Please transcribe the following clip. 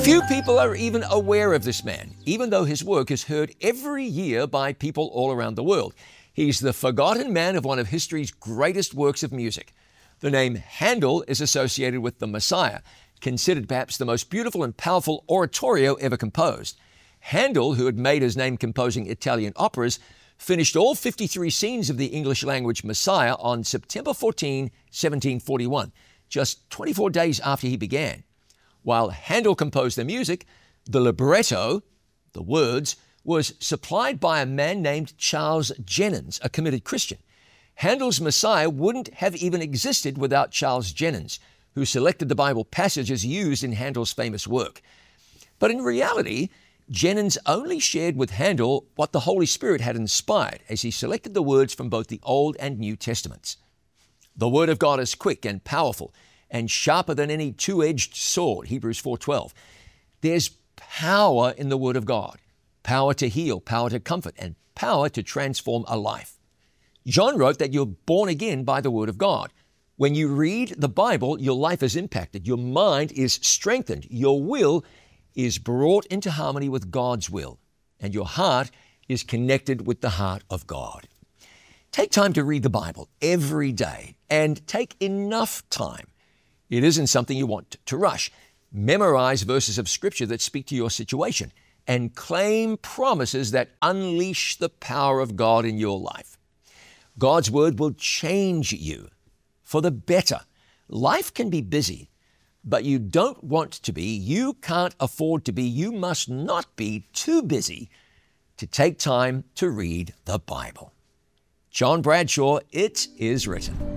Few people are even aware of this man, even though his work is heard every year by people all around the world. He's the forgotten man of one of history's greatest works of music. The name Handel is associated with the Messiah, considered perhaps the most beautiful and powerful oratorio ever composed. Handel, who had made his name composing Italian operas, finished all 53 scenes of the English language Messiah on September 14, 1741, just 24 days after he began. While Handel composed the music, the libretto, the words, was supplied by a man named Charles Jennens, a committed Christian. Handel's Messiah wouldn't have even existed without Charles Jennens, who selected the Bible passages used in Handel's famous work. But in reality, Jennens only shared with Handel what the Holy Spirit had inspired as he selected the words from both the Old and New Testaments. The Word of God is quick and powerful and sharper than any two-edged sword, Hebrews 4:12. There's power in the Word of God, power to heal, power to comfort, and power to transform a life. John wrote that you're born again by the Word of God. When you read the Bible, your life is impacted, your mind is strengthened, your will is brought into harmony with God's will, and your heart is connected with the heart of God. Take time to read the Bible every day, and take enough time. It isn't something you want to rush. Memorize verses of Scripture that speak to your situation, and claim promises that unleash the power of God in your life. God's Word will change you for the better. Life can be busy, but you don't want to be, you can't afford to be, you must not be too busy to take time to read the Bible. John Bradshaw, It Is Written.